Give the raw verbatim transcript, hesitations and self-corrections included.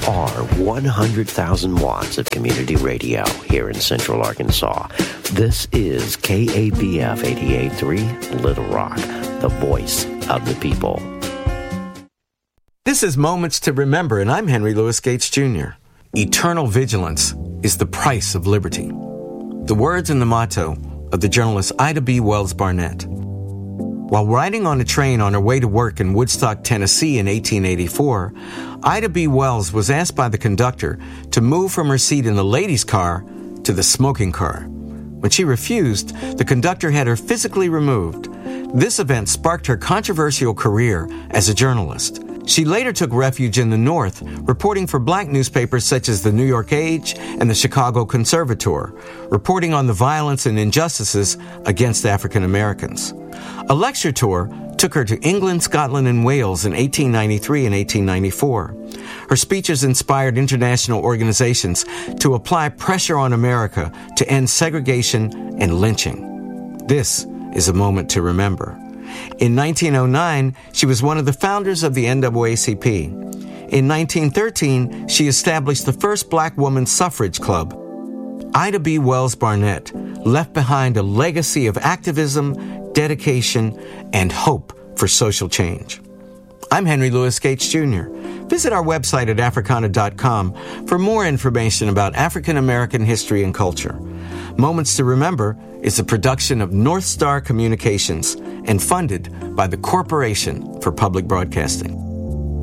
are one hundred thousand watts of community radio here in Central Arkansas. This is K A B F eighty-eight point three Little Rock, the voice of the people. This is Moments to Remember, and I'm Henry Louis Gates, Junior Eternal vigilance is the price of liberty. The words and the motto of the journalist Ida B. Wells Barnett. While riding on a train on her way to work in Woodstock, Tennessee in eighteen eighty-four, Ida B. Wells was asked by the conductor to move from her seat in the ladies' car to the smoking car. When she refused, the conductor had her physically removed. This event sparked her controversial career as a journalist. She later took refuge in the North, reporting for black newspapers such as the New York Age and the Chicago Conservator, reporting on the violence and injustices against African Americans. A lecture tour took her to England, Scotland, and Wales in eighteen ninety-three and eighteen ninety-four. Her speeches inspired international organizations to apply pressure on America to end segregation and lynching. This is a moment to remember. In nineteen oh nine, she was one of the founders of the N double A C P. In nineteen thirteen, she established the first black women's suffrage club. Ida B. Wells Barnett left behind a legacy of activism, dedication, and hope for social change. I'm Henry Louis Gates, Junior Visit our website at Africana dot com for more information about African American history and culture. Moments to Remember is a production of North Star Communications and funded by the Corporation for Public Broadcasting.